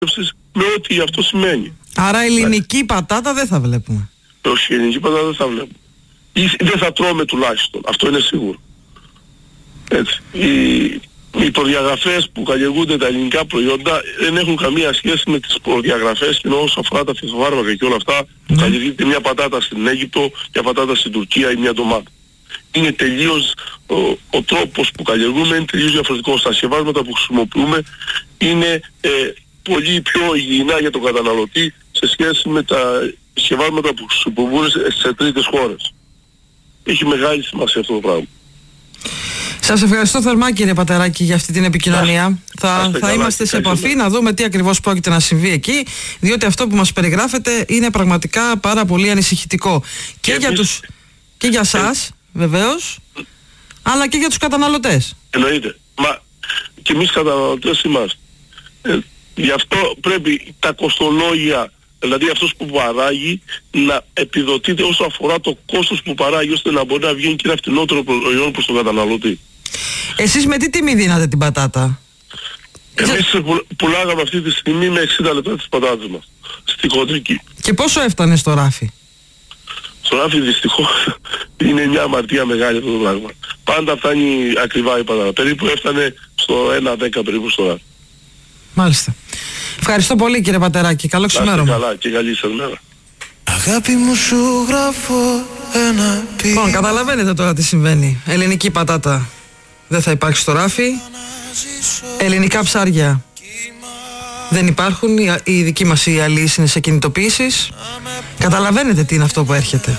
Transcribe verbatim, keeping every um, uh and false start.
με ό,τι αυτό σημαίνει. Άρα ελληνική πατάτα δεν θα βλέπουμε. Όχι, ελληνική πατάτα δεν θα βλέπουμε. Ή δεν θα τρώμε τουλάχιστον. Αυτό είναι σίγουρο. Έτσι. Οι, οι προδιαγραφές που καλλιεργούνται τα ελληνικά προϊόντα δεν έχουν καμία σχέση με τις προδιαγραφές και όσον αφορά τα φυτοφάρμακα και όλα αυτά που Ναι. καλλιεργείται μια πατάτα στην Αίγυπτο, μια πατάτα στην Τουρκία ή μια ντομάτα. Είναι τελείως ο, ο τρόπος που καλλιεργούμε είναι τελείως διαφορετικός. Τα σκευάσματα που χρησιμοποιούμε είναι ε, πολύ πιο υγιεινά για τον καταναλωτή σε σχέση με τα σκευάσματα που χρησιμοποιούν σε, σε τρίτες χώρες. Έχει μεγάλη σημασία αυτό το πράγμα. Σας ευχαριστώ θερμά κύριε Πατεράκη για αυτή την επικοινωνία. Ά, θα θα είμαστε σε επαφή να δούμε τι ακριβώς πρόκειται να συμβεί εκεί, διότι αυτό που μας περιγράφετε είναι πραγματικά πάρα πολύ ανησυχητικό. Και, και για, εμείς... τους, και για σας βεβαίως, αλλά και για τους καταναλωτές. Εννοείται. Μα και εμείς καταναλωτές είμαστε. Ε, γι' αυτό πρέπει τα κοστολόγια, δηλαδή αυτός που παράγει, να επιδοτείται όσο αφορά το κόστος που παράγει, ώστε να μπορεί να βγαίνει και ένα φτηνότερο προϊόν προς τον καταναλωτή. Εσείς με τι τιμή δίνατε την πατάτα? Εμείς που, πουλάγαμε αυτή τη στιγμή με εξήντα λεπτά τις πατάτες μας, στη χοντρική. Και πόσο έφτανε στο ράφι? Στο ράφι δυστυχώς είναι μια αμαρτία μεγάλη αυτό το πράγμα. Πάντα φτάνει ακριβά η πατάτα. Περίπου έφτανε στο ένα δέκα περίπου στο ράφι. Μάλιστα. Ευχαριστώ πολύ κύριε Πατεράκη. Καλό ξημέρωμα. Καλά και καλή σας μέρα. Αγάπη μου σου γράφω ένα πι... Λοιπόν, καταλαβαίνετε τώρα τι συμβαίνει. Ελληνική πατάτα δεν θα υπάρξει στο ράφι. Ελληνικά ψάρια δεν υπάρχουν. Οι δικοί μας οι αλείς είναι σε κινητοποιήσεις. Καταλαβαίνετε τι είναι αυτό που έρχεται.